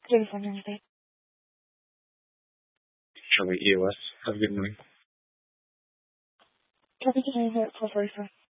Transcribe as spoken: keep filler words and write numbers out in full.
Jennifer Nancy. Charlie E O S. Have a good morning. Copy to Jennifer for Fraser.